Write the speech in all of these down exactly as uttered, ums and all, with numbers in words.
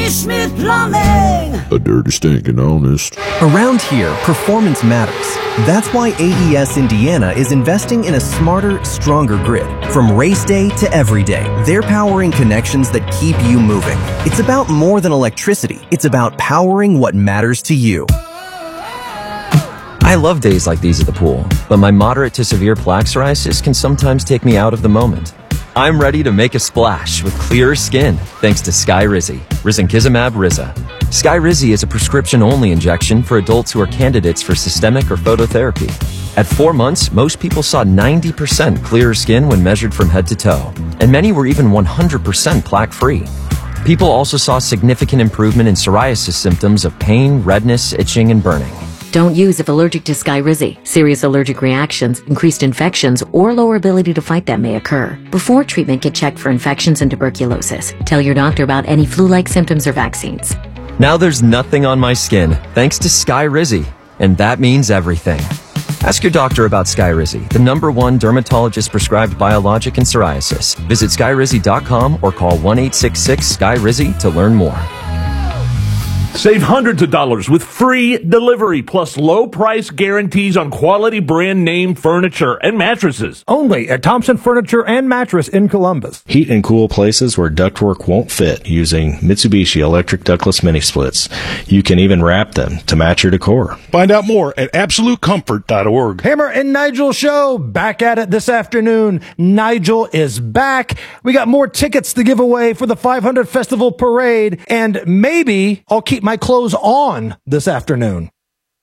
Smith Plumbing. A dirty, stinking honest. Around here, performance matters. That's why A E S Indiana is investing in a smarter, stronger grid. From race day to every day, they're powering connections that keep you moving. It's about more than electricity. It's about powering what matters to you. I love days like these at the pool, but my moderate to severe plaque psoriasis can sometimes take me out of the moment. I'm ready to make a splash with clearer skin thanks to Skyrizi, risankizumab Riza. Skyrizi is a prescription-only injection for adults who are candidates for systemic or phototherapy. At four months, most people saw ninety percent clearer skin when measured from head to toe, and many were even one hundred percent plaque-free. People also saw significant improvement in psoriasis symptoms of pain, redness, itching, and burning. Don't use if allergic to Skyrizi. Serious allergic reactions, increased infections, or lower ability to fight them may occur. Before treatment, get checked for infections and tuberculosis. Tell your doctor about any flu-like symptoms or vaccines. Now there's nothing on my skin, thanks to Skyrizi, and that means everything. Ask your doctor about Skyrizi, the number one dermatologist-prescribed biologic in psoriasis. Visit skyrizi dot com or call one eight six six Sky Rizi to learn more. Save hundreds of dollars with free delivery plus low price guarantees on quality brand name furniture and mattresses. Only at Thompson Furniture and Mattress in Columbus. Heat and cool places where ductwork won't fit using Mitsubishi electric ductless mini splits. You can even wrap them to match your decor. Find out more at absolute comfort dot org. Hammer and Nigel show back at it this afternoon. Nigel is back. We got more tickets to give away for the five hundred Festival Parade, and maybe I'll keep my clothes on this afternoon.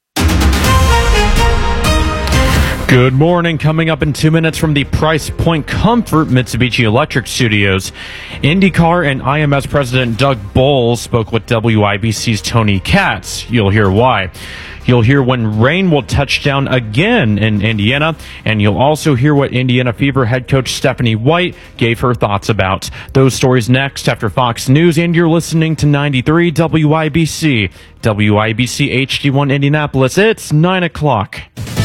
Good morning. Coming up in two minutes from the Price Point Comfort Mitsubishi Electric Studios, IndyCar and I M S President Doug Boles spoke with W I B C's Tony Katz. You'll hear why. You'll hear when rain will touch down again in Indiana, and you'll also hear what Indiana Fever head coach Stephanie White gave her thoughts about. Those stories next after Fox News, and you're listening to ninety-three W I B C. W I B C H D one Indianapolis. It's nine o'clock.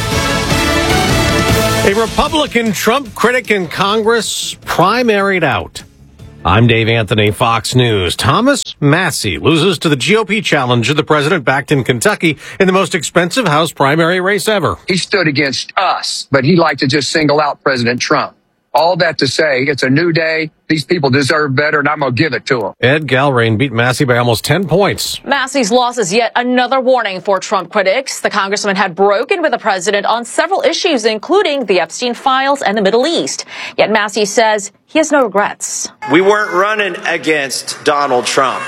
A Republican Trump critic in Congress primaried out. I'm Dave Anthony, Fox News. Thomas Massie loses to the G O P challenger the president backed in Kentucky in the most expensive House primary race ever. He stood against us, but he liked to just single out President Trump. All that to say, it's a new day. These people deserve better, and I'm going to give it to them. Ed Galrain beat Massie by almost ten points. Massie's loss is yet another warning for Trump critics. The congressman had broken with the president on several issues, including the Epstein files and the Middle East. Yet Massie says he has no regrets. We weren't running against Donald Trump.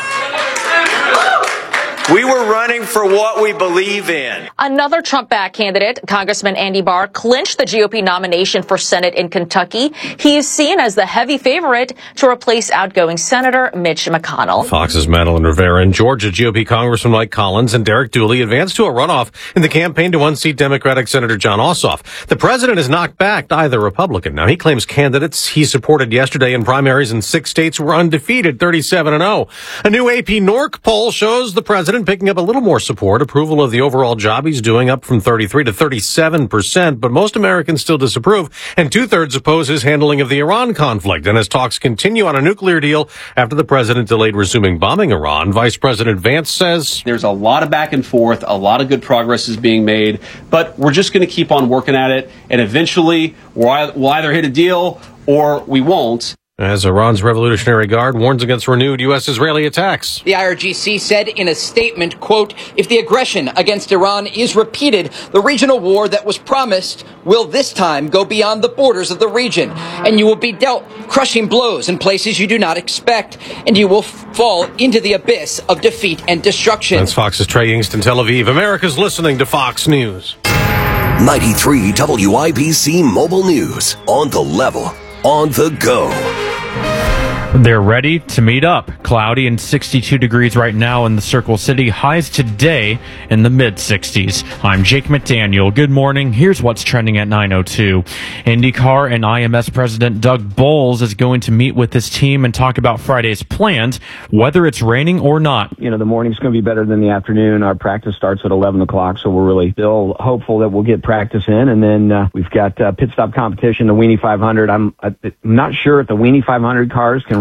We were running for what we believe in. Another Trump-backed candidate, Congressman Andy Barr, clinched the G O P nomination for Senate in Kentucky. He is seen as the heavy favorite to replace outgoing Senator Mitch McConnell. Fox's Madeline Rivera and Georgia G O P Congressman Mike Collins and Derek Dooley advanced to a runoff in the campaign to unseat Democratic Senator John Ossoff. The president has not backed either Republican. Now, he claims candidates he supported yesterday in primaries in six states were undefeated, thirty-seven and oh. A new A P Norc poll shows the president picking up a little more support, approval of the overall job he's doing up from thirty-three to thirty-seven percent, but most Americans still disapprove, and two-thirds oppose his handling of the Iran conflict. And as talks continue on a nuclear deal after the president delayed resuming bombing Iran, Vice President Vance says there's a lot of back and forth, a lot of good progress is being made, but we're just going to keep on working at it, and eventually we'll either hit a deal or we won't. As Iran's Revolutionary Guard warns against renewed U S-Israeli attacks. The I R G C said in a statement, quote, if the aggression against Iran is repeated, the regional war that was promised will this time go beyond the borders of the region, and you will be dealt crushing blows in places you do not expect, and you will f- fall into the abyss of defeat and destruction. That's Fox's Trey Yingst in Tel Aviv. America's listening to Fox News. ninety-three W I B C Mobile News. On the level. On the go. They're ready to meet up. Cloudy and sixty-two degrees right now in the Circle City. Highs today in the mid sixties. I'm Jake McDaniel. Good morning. Here's what's trending at nine oh two. IndyCar and I M S President Doug Boles is going to meet with his team and talk about Friday's plans, whether it's raining or not. You know, the morning's going to be better than the afternoon. Our practice starts at eleven o'clock, so we're really still hopeful that we'll get practice in. And then uh, we've got uh, pit stop competition, the Weenie five hundred. I'm, I'm not sure if the Weenie five hundred cars can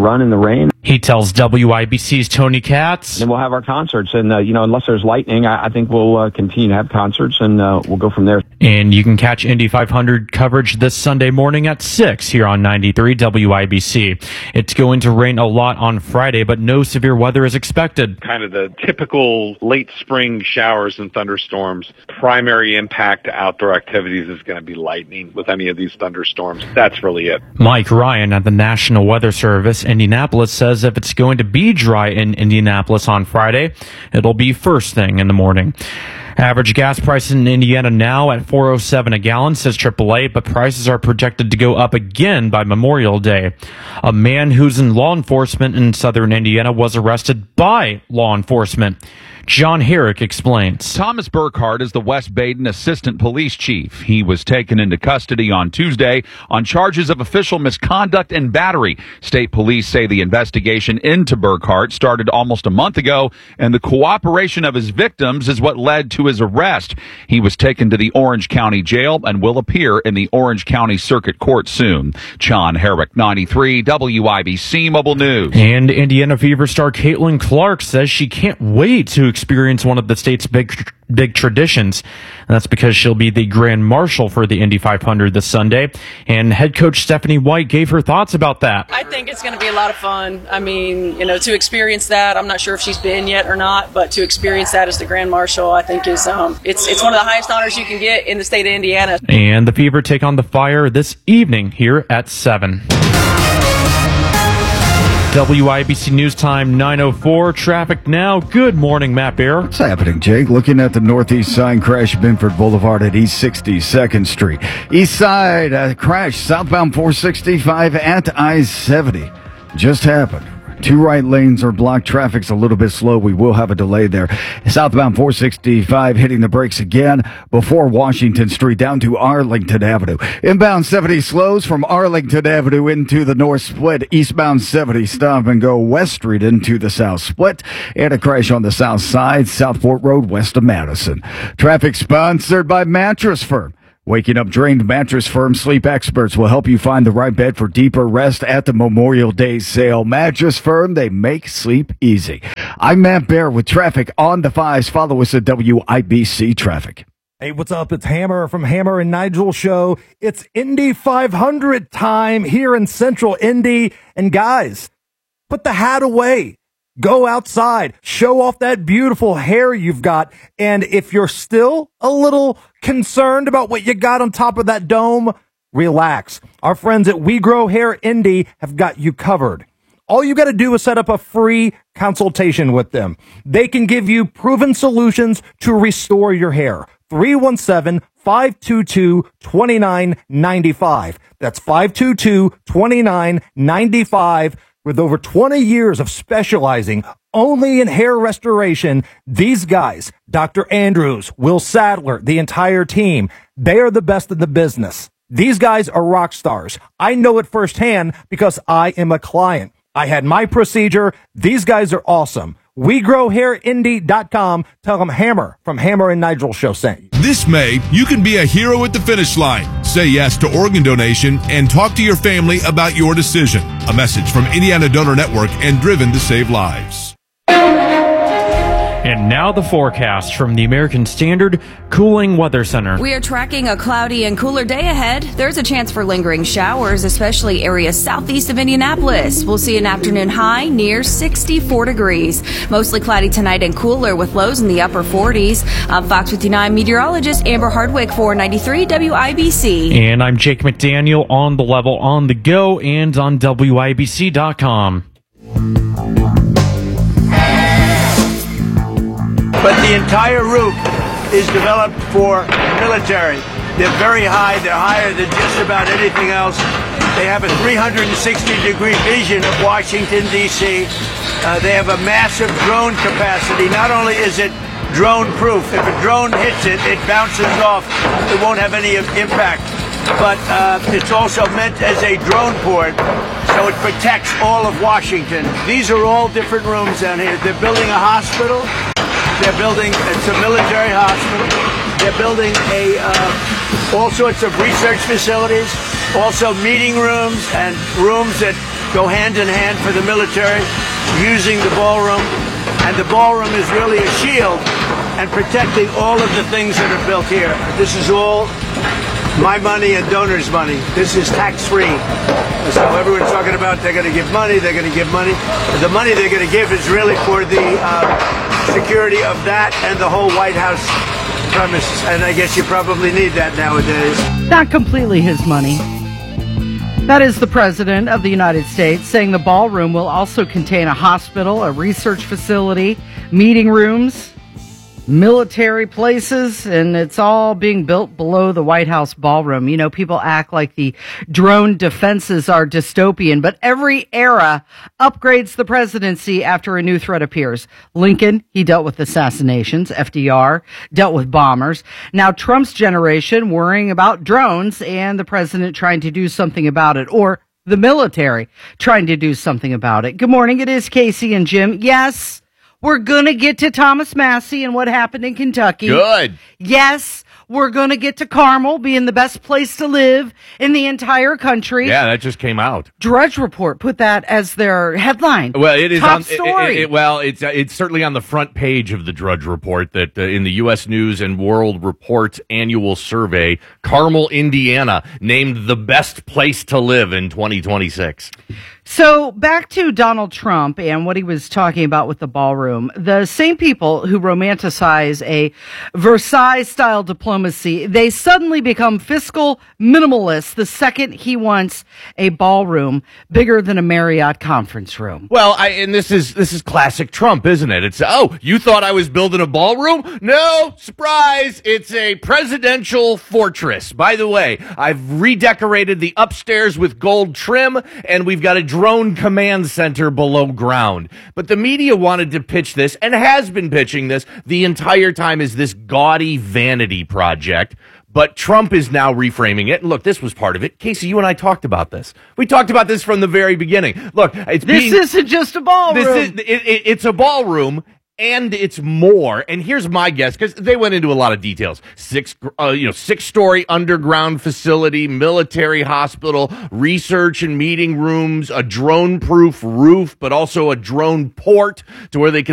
run in the rain. He tells W I B C's Tony Katz. Then we'll have our concerts. And, uh, you know, unless there's lightning, I, I think we'll uh, continue to have concerts, and uh, we'll go from there. And you can catch Indy five hundred coverage this Sunday morning at six here on ninety-three W I B C. It's going to rain a lot on Friday, but no severe weather is expected. Kind of the typical late spring showers and thunderstorms. Primary impact to outdoor activities is going to be lightning with any of these thunderstorms. That's really it. Mike Ryan at the National Weather Service, Indianapolis, says if it's going to be dry in Indianapolis on Friday, it'll be first thing in the morning. Average gas price in Indiana now at four oh seven a gallon, says triple A, but prices are projected to go up again by Memorial Day. A man who's in law enforcement in southern Indiana was arrested by law enforcement. John Herrick explains. Thomas Burkhart is the West Baden Assistant Police Chief. He was taken into custody on Tuesday on charges of official misconduct and battery. State police say the investigation into Burkhart started almost a month ago, and the cooperation of his victims is what led to his arrest. He was taken to the Orange County Jail and will appear in the Orange County Circuit Court soon. John Herrick, ninety-three W I B C Mobile News. And Indiana Fever star Caitlin Clark says she can't wait to experience one of the state's big big traditions. And that's because she'll be the Grand Marshal for the Indy five hundred this Sunday. And head coach Stephanie White gave her thoughts about that. I think it's going to be a lot of fun. I mean, you know, to experience that, I'm not sure if she's been yet or not, but to experience that as the Grand Marshal, I think is um, it's it's one of the highest honors you can get in the state of Indiana. And the Fever take on the Fire this evening here at seven. W I B C News Time nine oh four. Traffic now. Good morning, Matt Bear. What's happening, Jake? Looking at the northeast side, crash Binford Boulevard at East sixty-second Street. East side, uh, crash southbound four sixty-five at I seventy. Just happened. Two right lanes are blocked. Traffic's a little bit slow. We will have a delay there. Southbound four sixty-five hitting the brakes again before Washington Street down to Arlington Avenue. Inbound seventy slows from Arlington Avenue into the north split. Eastbound seventy stop and go West Street into the south split. And a crash on the south side, Southport Road west of Madison. Traffic sponsored by Mattress Firm. Waking up drained mattress firm Sleep Experts will help you find the right bed for deeper rest at the Memorial Day sale. Mattress Firm, they make sleep easy. I'm Matt Bear with traffic on the fives. Follow us at W I B C Traffic. Hey, what's up? It's Hammer from Hammer and Nigel Show. It's Indy five hundred time here in Central Indy. And guys, put the hat away. Go outside, show off that beautiful hair you've got. And if you're still a little concerned about what you got on top of that dome, relax. Our friends at We Grow Hair Indy have got you covered. All you got to do is set up a free consultation with them. They can give you proven solutions to restore your hair. three one seven, five two two, two nine nine five. That's five two two, two nine nine five. With over twenty years of specializing only in hair restoration, these guys, Doctor Andrews, Will Sadler, the entire team, they are the best in the business. These guys are rock stars. I know it firsthand because I am a client. I had my procedure. These guys are awesome. we grow hair indy dot com. Tell them Hammer from Hammer and Nigel Show sent you. This May, you can be a hero at the finish line. Say yes to organ donation and talk to your family about your decision. A message from Indiana Donor Network and Driven to Save Lives. And now the forecast from the American Standard Cooling Weather Center. We are tracking a cloudy and cooler day ahead. There's a chance for lingering showers, especially areas southeast of Indianapolis. We'll see an afternoon high near sixty-four degrees. Mostly cloudy tonight and cooler with lows in the upper forties. I'm Fox fifty-nine meteorologist Amber Hardwick for ninety-three W I B C. And I'm Jake McDaniel on the level, on the go, and on W I B C dot com. But the entire roof is developed for military. They're very high. They're higher than just about anything else. They have a three hundred sixty degree vision of Washington, D C Uh, they have a massive drone capacity. Not only is it drone proof, if a drone hits it, it bounces off. It won't have any impact. But uh, it's also meant as a drone port, so it protects all of Washington. These are all different rooms down here. They're building a hospital. They're building, it's a military hospital. They're building a uh, all sorts of research facilities, also meeting rooms and rooms that go hand in hand for the military, using the ballroom. And the ballroom is really a shield and protecting all of the things that are built here. This is all my money and donors' money. This is tax-free. So everyone's talking about they're going to give money, they're going to give money. The money they're going to give is really for the uh, security of that and the whole White House premises. And I guess you probably need that nowadays. Not completely his money. That is the President of the United States saying the ballroom will also contain a hospital, a research facility, meeting rooms, military places, and it's all being built below the White House ballroom. You know, people act like the drone defenses are dystopian, but every era upgrades the presidency after a new threat appears. Lincoln, he dealt with assassinations. F D R dealt with bombers. Now Trump's generation worrying about drones and the president trying to do something about it, or the military trying to do something about it. Good morning. It is Casey and Jim. Yes, we're going to get to Thomas Massie and what happened in Kentucky. Good. Yes, we're going to get to Carmel being the best place to live in the entire country. Yeah, that just came out. Drudge Report put that as their headline. Well, it is top on, story. It, it, it, well, it's uh, it's certainly on the front page of the Drudge Report that uh, in the U S News and World Report annual survey, Carmel, Indiana, named the best place to live in twenty twenty-six. So back to Donald Trump and what he was talking about with the ballroom. The same people who romanticize a Versailles-style diplomacy, they suddenly become fiscal minimalists the second he wants a ballroom bigger than a Marriott conference room. Well, I, and this is this is classic Trump, isn't it? It's, oh, you thought I was building a ballroom? No, surprise! It's a presidential fortress. By the way, I've redecorated the upstairs with gold trim, and we've got a drone command center below ground. But the media wanted to pitch this, and has been pitching this the entire time, as this gaudy vanity project. But Trump is now reframing it. And look, this was part of it. Casey, you and I talked about this. We talked about this from the very beginning. Look, it's this being, isn't just a ballroom. This is, it, it, it's a ballroom. And it's more. And here's my guess, because they went into a lot of details. Six, uh, you know, six-story underground facility, military hospital, research and meeting rooms, a drone-proof roof, but also a drone port to where they can